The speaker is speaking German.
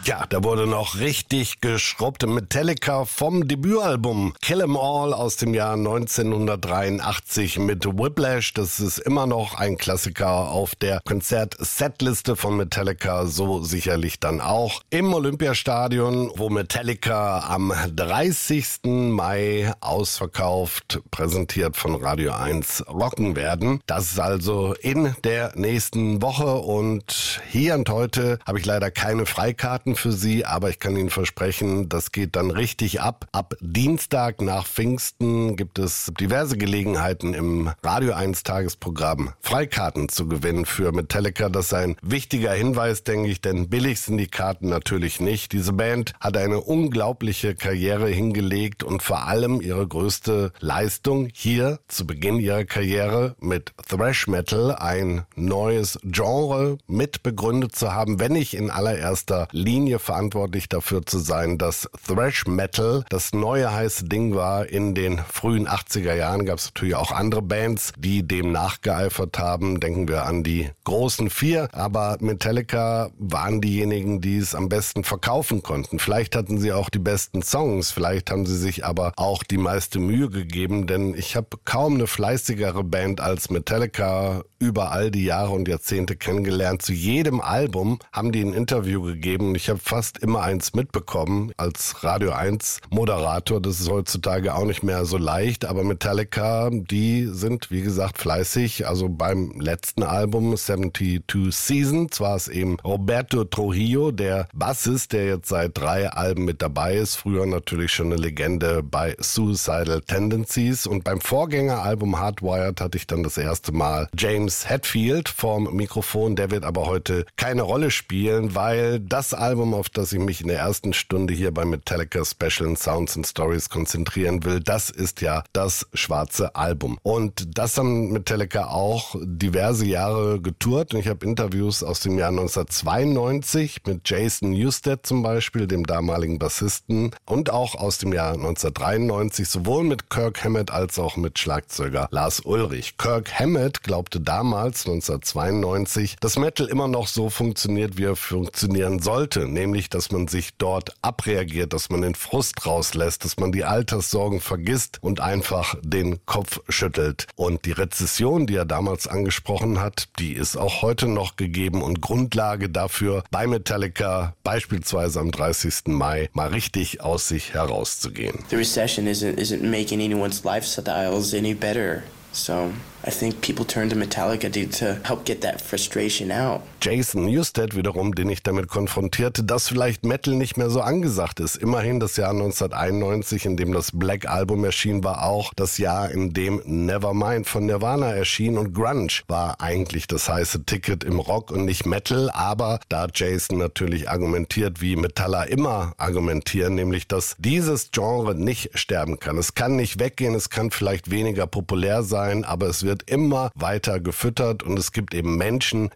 Ja, da wurde noch richtig geschrubbt. Metallica vom Debütalbum Kill 'Em All aus dem Jahr 1983 mit Whiplash. Das ist immer noch ein Klassiker auf der Konzert-Setliste von Metallica, so sicherlich dann auch im Olympiastadion, wo Metallica am 30. Mai ausverkauft, präsentiert von Radio 1, rocken werden. Das ist also in der nächsten Woche und hier und heute habe ich leider keine Freikarten für Sie, aber ich kann Ihnen versprechen, das geht dann richtig ab. Ab Dienstag nach Pfingsten gibt es diverse Gelegenheiten im Radio 1 Tagesprogramm Freikarten zu gewinnen für Metallica. Das ist ein wichtiger Hinweis, denke ich, denn billig sind die Karten natürlich nicht. Diese Band hat eine unglaubliche Karriere hingelegt und vor allem ihre größte Leistung hier zu Beginn ihrer Karriere mit Thrash Metal, ein neues Genre mit begründet zu haben, wenn nicht in allererster Linie verantwortlich dafür zu sein, dass Thrash Metal das neue heiße Ding war. In den frühen 80er Jahren gab es natürlich auch andere Bands, die dem nachgeeifert haben. Denken wir an die großen vier, aber Metallica waren diejenigen, die es am besten verkaufen konnten. Vielleicht hatten sie auch die besten Songs, vielleicht haben sie sich aber auch die meiste Mühe gegeben, denn ich habe kaum eine fleißigere Band als Metallica über all die Jahre und Jahrzehnte kennengelernt. Zu jedem Album haben die ein Interview gegeben und ich habe fast immer eins mitbekommen als Radio 1 Moderator. Das ist heutzutage auch nicht mehr so leicht, aber Metallica, die sind wie gesagt fleißig. Also beim letzten Album 72 Seasons war es eben Roberto Trujillo, der Bassist, der jetzt seit 3 Alben mit dabei ist. Früher natürlich schon eine Legende bei Suicidal Tendencies, und beim Vorgängeralbum Hardwired hatte ich dann das erste Mal James Hetfield vorm Mikrofon. Der wird aber heute keine Rolle spielen, weil das Album, auf das ich mich in der ersten Stunde hier bei Metallica Special Sounds and Stories konzentrieren will, das ist ja das schwarze Album. Und das haben Metallica auch diverse Jahre getourt. Und ich habe Interviews aus dem Jahr 1992 mit Jason Newsted zum Beispiel, dem damaligen Bassisten, und auch aus dem Jahr 1993, sowohl mit Kirk Hammett als auch mit Schlagzeuger Lars Ulrich. Kirk Hammett glaubte damals, 1992, dass Metal immer noch so funktioniert, wie er funktionieren sollte, nämlich, dass man sich dort abreagiert, dass man den Frust rauslässt, dass man die Alterssorgen vergisst und einfach den Kopf schüttelt. Und die Rezession, die er damals angesprochen hat, die ist auch heute noch gegeben und Grundlage dafür, bei Metallica beispielsweise am 30. Mai mal richtig aus sich herauszugehen. The recession isn't making anyone's lifestyles any better. So I think people turn to Metallica to help get that frustration out. Jason Newsted wiederum, den ich damit konfrontierte, dass vielleicht Metal nicht mehr so angesagt ist. Immerhin das Jahr 1991, in dem das Black Album erschien, war auch das Jahr, in dem Nevermind von Nirvana erschien, und Grunge war eigentlich das heiße Ticket im Rock und nicht Metal. Aber da hat Jason natürlich argumentiert, wie Metaller immer argumentieren, nämlich, dass dieses Genre nicht sterben kann. Es kann nicht weggehen, es kann vielleicht weniger populär sein, aber es wird immer weiter gefüttert und es gibt eben Menschen,